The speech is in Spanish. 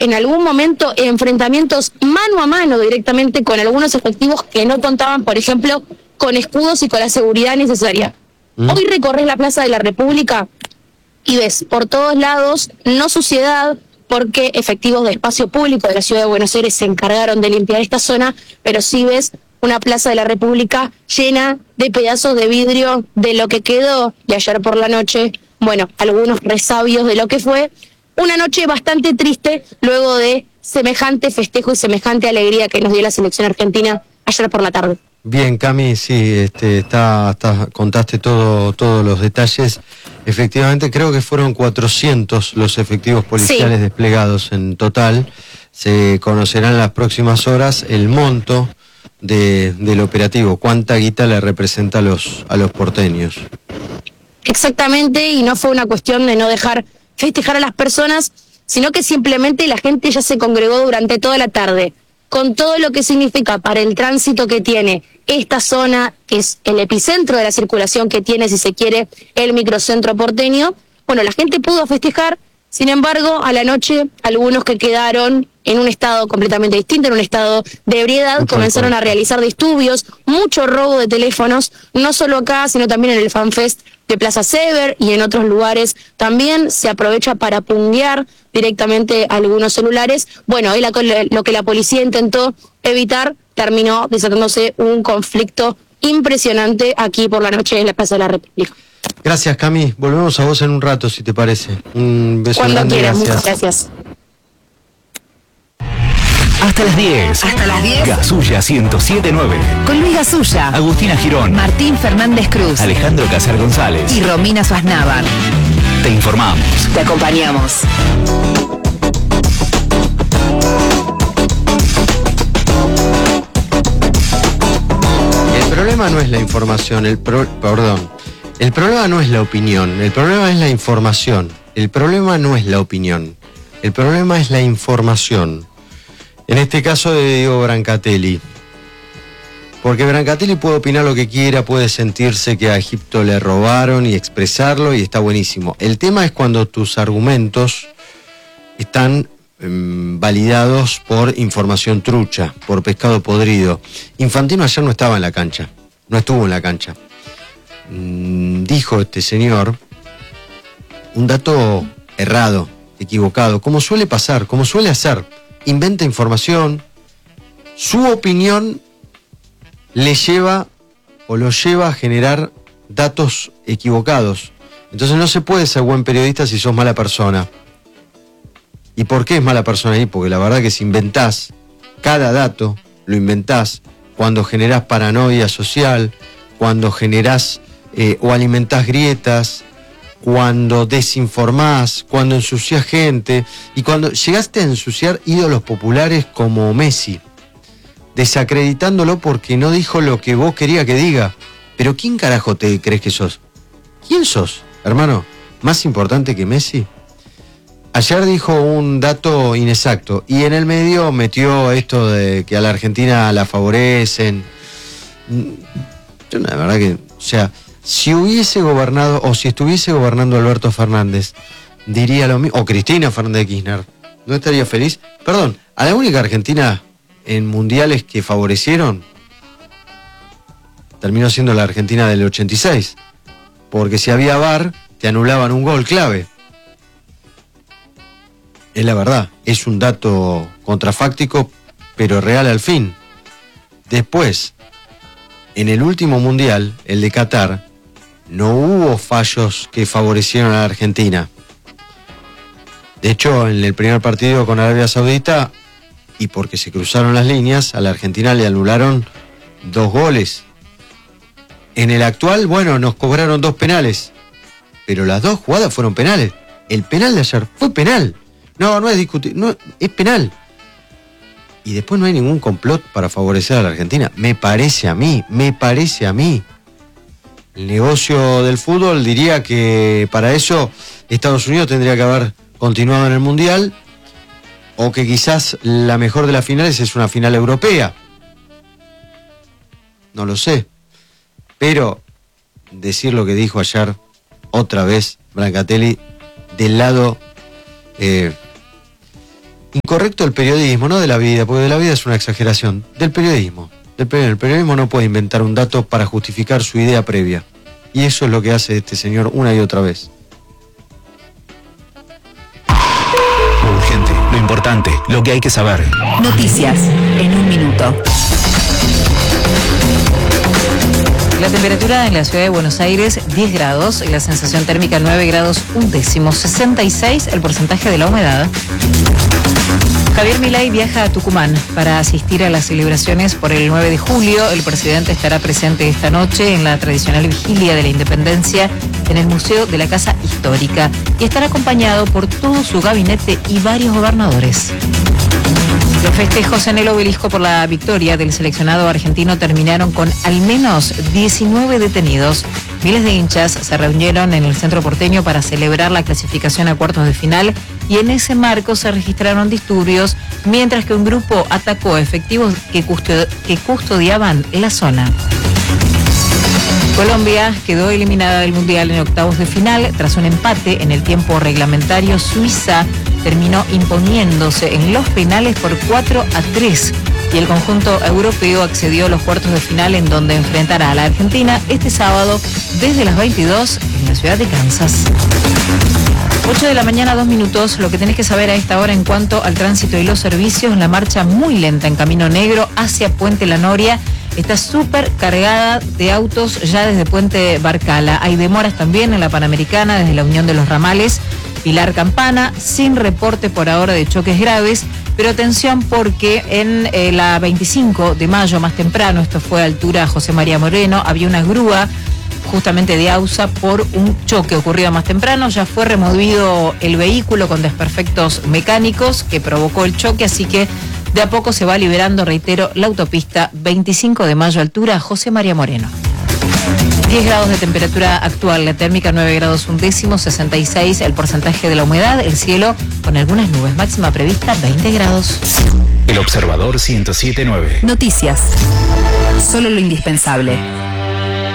en algún momento enfrentamientos mano a mano directamente con algunos efectivos que no contaban, por ejemplo, con escudos y con la seguridad necesaria. Hoy recorres la Plaza de la República y ves por todos lados, no suciedad, porque efectivos de espacio público de la Ciudad de Buenos Aires se encargaron de limpiar esta zona, pero sí ves una Plaza de la República llena de pedazos de vidrio de lo que quedó, y ayer por la noche, bueno, algunos resabios de lo que fue una noche bastante triste luego de semejante festejo y semejante alegría que nos dio la selección argentina ayer por la tarde. Bien, Cami, sí, contaste todos los detalles. Efectivamente, creo que fueron 400 los efectivos policiales desplegados en total. Se conocerán en las próximas horas el monto del operativo. ¿Cuánta guita le representa a los porteños? Exactamente, y no fue una cuestión de no dejar festejar a las personas, sino que simplemente la gente ya se congregó durante toda la tarde, con todo lo que significa para el tránsito que tiene esta zona, que es el epicentro de la circulación que tiene, si se quiere, el microcentro porteño. Bueno, la gente pudo festejar, sin embargo, a la noche, algunos que quedaron en un estado completamente distinto, en un estado de ebriedad, comenzaron a realizar disturbios, mucho robo de teléfonos, no solo acá, sino también en el FanFest de Plaza Sever y en otros lugares también se aprovecha para punguear directamente algunos celulares. Bueno, hoy lo que la policía intentó evitar terminó desatándose un conflicto impresionante aquí por la noche en la Plaza de la República. Gracias, Cami. Volvemos a vos en un rato, si te parece. Un beso cuando grande. Quieras, gracias. muchas gracias. Hasta las 10. Hasta las 10. Gasulla 107.9. Con Luis Gasulla, Agustina Girón, Martín Fernández Cruz, Alejandro Casar González y Romina Suaznavar. Te informamos. Te acompañamos. El problema no es la información, el problema no es la opinión, el problema es la información. El problema no es la opinión, el problema es la información. En este caso de Diego Brancatelli. Porque Brancatelli puede opinar lo que quiera, puede sentirse que a Egipto le robaron y expresarlo y está buenísimo. El tema es cuando tus argumentos están validados por información trucha, por pescado podrido. Infantino ayer no estaba en la cancha, no estuvo en la cancha. Dijo este señor un dato errado, equivocado, como suele pasar, como suele hacer. Inventa información, su opinión le lleva o lo lleva a generar datos equivocados. Entonces no se puede ser buen periodista si sos mala persona. ¿Y por qué es mala persona ahí? Porque la verdad que si inventás cada dato, lo inventás cuando generás paranoia social, cuando generás o alimentás grietas, cuando desinformás, cuando ensuciás gente, y cuando llegaste a ensuciar ídolos populares como Messi, desacreditándolo porque no dijo lo que vos querías que diga. Pero ¿quién carajo te crees que sos? ¿Quién sos, hermano? ¿Más importante que Messi? Ayer dijo un dato inexacto y en el medio metió esto de que a la Argentina la favorecen. Yo la verdad que, o sea, si hubiese gobernado o si estuviese gobernando Alberto Fernández, diría lo mismo, o Cristina Fernández de Kirchner, ¿no estaría feliz? Perdón, a la única Argentina en mundiales que favorecieron terminó siendo la Argentina del 86, porque si había VAR te anulaban un gol clave. Es la verdad, es un dato contrafáctico pero real al fin. Después, en el último mundial, el de Qatar, no hubo fallos que favorecieron a la Argentina. De hecho, en el primer partido con Arabia Saudita, y porque se cruzaron las líneas, a la Argentina le anularon 2 goles. En el actual, bueno, nos cobraron 2 penales, pero las 2 jugadas fueron penales. El penal de ayer fue penal. No es discutir, no, es penal. Y después no hay ningún complot para favorecer a la Argentina. Me parece a mí. El negocio del fútbol diría que para eso Estados Unidos tendría que haber continuado en el Mundial, o que quizás la mejor de las finales es una final europea. No lo sé. Pero decir lo que dijo ayer, otra vez, Brancatelli, del lado incorrecto del periodismo, no de la vida, porque de la vida es una exageración, del periodismo. El periodismo no puede inventar un dato para justificar su idea previa. Y eso es lo que hace este señor una y otra vez. Urgente, lo importante, lo que hay que saber. Noticias en un minuto. La temperatura en la ciudad de Buenos Aires, 10 grados, y la sensación térmica 9 grados 1/10, 66 el porcentaje de la humedad. Javier Milei viaja a Tucumán para asistir a las celebraciones por el 9 de julio. El presidente estará presente esta noche en la tradicional vigilia de la Independencia en el Museo de la Casa Histórica y estará acompañado por todo su gabinete y varios gobernadores. Los festejos en el Obelisco por la victoria del seleccionado argentino terminaron con al menos 19 detenidos. Miles de hinchas se reunieron en el centro porteño para celebrar la clasificación a cuartos de final y en ese marco se registraron disturbios mientras que un grupo atacó efectivos que custodiaban la zona. Colombia quedó eliminada del Mundial en octavos de final tras un empate en el tiempo reglamentario. Suiza terminó imponiéndose en los penales por 4-3 y el conjunto europeo accedió a los cuartos de final en donde enfrentará a la Argentina este sábado desde las 22 en la ciudad de Kansas. 8 de la mañana, 2 minutos. Lo que tenés que saber a esta hora en cuanto al tránsito y los servicios: la marcha muy lenta en Camino Negro hacia Puente La Noria. Está súper cargada de autos ya desde Puente Barcala. Hay demoras también en la Panamericana desde la Unión de los Ramales, Pilar Campana, sin reporte por ahora de choques graves, pero atención porque en la 25 de mayo más temprano, esto fue a altura José María Moreno, había una grúa justamente de AUSA por un choque ocurrido más temprano. Ya fue removido el vehículo con desperfectos mecánicos que provocó el choque, así que de a poco se va liberando, reitero, la autopista 25 de mayo, altura José María Moreno. 10 grados de temperatura actual, la térmica 9 grados 1/10, 66 el porcentaje de la humedad, el cielo con algunas nubes, máxima prevista 20 grados. El Observador 107.9. Noticias. Solo lo indispensable.